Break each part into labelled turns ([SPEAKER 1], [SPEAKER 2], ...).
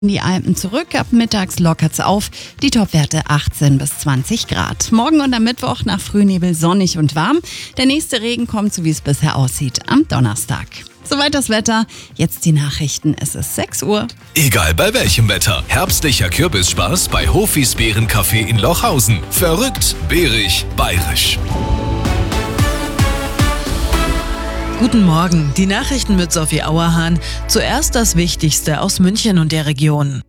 [SPEAKER 1] Die Alpen zurück, ab mittags lockert's auf, die Topwerte 18 bis 20 Grad. Morgen und am Mittwoch nach Frühnebel sonnig und warm. Der nächste Regen kommt, so wie es bisher aussieht, am Donnerstag. Soweit das Wetter, jetzt die Nachrichten, es ist 6 Uhr.
[SPEAKER 2] Egal bei welchem Wetter, herbstlicher Kürbisspaß bei Hofis Beerencafé in Lochhausen. Verrückt, beerig, bayerisch.
[SPEAKER 3] Guten Morgen, die Nachrichten mit Sophie Auerhahn. Zuerst das Wichtigste aus München und der Region.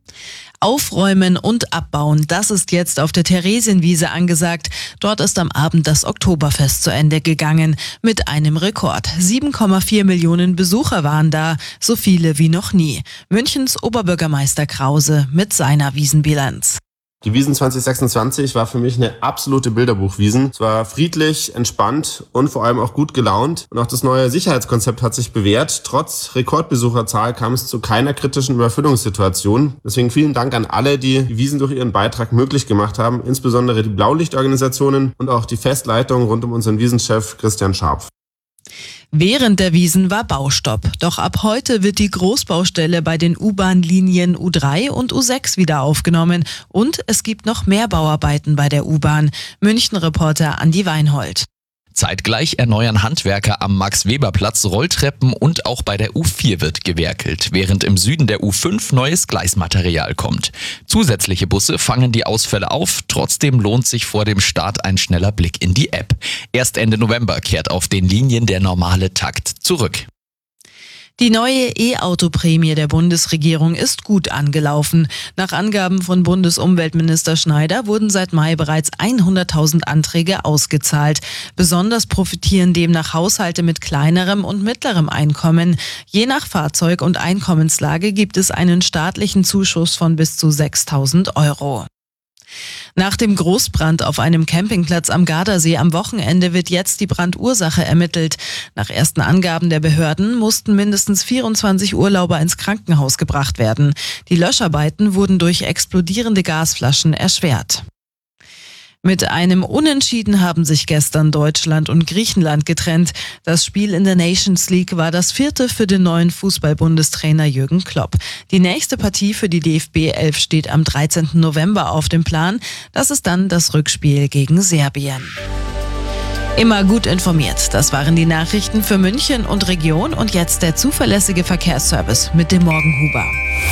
[SPEAKER 3] Aufräumen und abbauen, das ist jetzt auf der Theresienwiese angesagt. Dort ist am Abend das Oktoberfest zu Ende gegangen mit einem Rekord. 7,4 Millionen Besucher waren da, so viele wie noch nie. Münchens Oberbürgermeister Krause mit seiner Wiesenbilanz.
[SPEAKER 4] Die Wiesn 2026 war für mich eine absolute Bilderbuchwiesn. Es war friedlich, entspannt und vor allem auch gut gelaunt. Und auch das neue Sicherheitskonzept hat sich bewährt. Trotz Rekordbesucherzahl kam es zu keiner kritischen Überfüllungssituation. Deswegen vielen Dank an alle, die die Wiesn durch ihren Beitrag möglich gemacht haben. Insbesondere die Blaulichtorganisationen und auch die Festleitung rund um unseren Wiesenchef Christian Scharpf.
[SPEAKER 3] Während der Wiesn war Baustopp. Doch ab heute wird die Großbaustelle bei den U-Bahn-Linien U3 und U6 wieder aufgenommen. Und es gibt noch mehr Bauarbeiten bei der U-Bahn. München-Reporter Andi Weinhold.
[SPEAKER 5] Zeitgleich erneuern Handwerker am Max-Weber-Platz Rolltreppen und auch bei der U4 wird gewerkelt, während im Süden der U5 neues Gleismaterial kommt. Zusätzliche Busse fangen die Ausfälle auf, trotzdem lohnt sich vor dem Start ein schneller Blick in die App. Erst Ende November kehrt auf den Linien der normale Takt zurück.
[SPEAKER 3] Die neue E-Auto-Prämie der Bundesregierung ist gut angelaufen. Nach Angaben von Bundesumweltminister Schneider wurden seit Mai bereits 100.000 Anträge ausgezahlt. Besonders profitieren demnach Haushalte mit kleinerem und mittlerem Einkommen. Je nach Fahrzeug und Einkommenslage gibt es einen staatlichen Zuschuss von bis zu 6.000 Euro. Nach dem Großbrand auf einem Campingplatz am Gardasee am Wochenende wird jetzt die Brandursache ermittelt. Nach ersten Angaben der Behörden mussten mindestens 24 Urlauber ins Krankenhaus gebracht werden. Die Löscharbeiten wurden durch explodierende Gasflaschen erschwert. Mit einem Unentschieden haben sich gestern Deutschland und Griechenland getrennt. Das Spiel in der Nations League war das 4. für den neuen Fußball-Bundestrainer Jürgen Klopp. Die nächste Partie für die DFB 11 steht am 13. November auf dem Plan. Das ist dann das Rückspiel gegen Serbien. Immer gut informiert. Das waren die Nachrichten für München und Region und jetzt der zuverlässige Verkehrsservice mit dem Morgenhuber.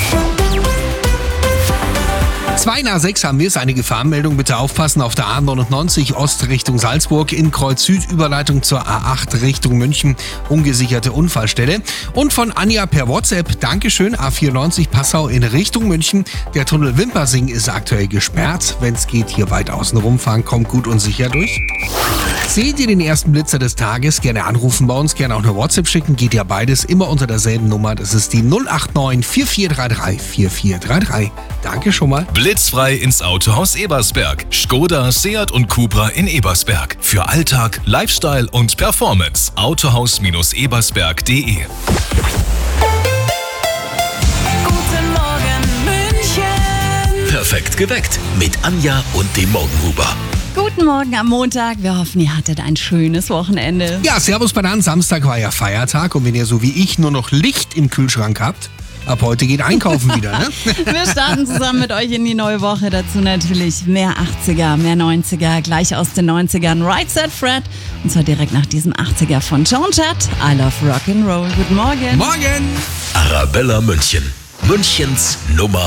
[SPEAKER 6] 2 nach 6 haben wir es. Eine Gefahrenmeldung. Bitte aufpassen auf der A99 Ost Richtung Salzburg in Kreuz Süd, Überleitung zur A8 Richtung München, ungesicherte Unfallstelle. Und von Anja per WhatsApp, Dankeschön, A94 Passau in Richtung München. Der Tunnel Wimpersing ist aktuell gesperrt. Wenn es geht, hier weit außen rumfahren, kommt gut und sicher durch. Seht ihr den ersten Blitzer des Tages? Gerne anrufen bei uns, gerne auch eine WhatsApp schicken. Geht ja beides immer unter derselben Nummer. Das ist die 089 4433 4433. Danke schon mal.
[SPEAKER 2] Blitzfrei ins Autohaus Ebersberg. Skoda, Seat und Cupra in Ebersberg. Für Alltag, Lifestyle und Performance. Autohaus-ebersberg.de.
[SPEAKER 7] Guten Morgen, München.
[SPEAKER 2] Perfekt geweckt mit Anja und dem Morgenhuber.
[SPEAKER 1] Guten Morgen am Montag, wir hoffen, ihr hattet ein schönes Wochenende.
[SPEAKER 6] Ja, servus Banan. Samstag war ja Feiertag und wenn ihr so wie ich nur noch Licht im Kühlschrank habt, ab heute geht einkaufen wieder, ne?
[SPEAKER 1] Wir starten zusammen mit euch in die neue Woche. Dazu natürlich mehr 80er, mehr 90er, gleich aus den 90ern. Right Said Fred. Und zwar direkt nach diesem 80er von Joan Jett. I Love Rock'n'Roll. Guten Morgen.
[SPEAKER 6] Morgen!
[SPEAKER 2] Arabella München. Münchens Nummer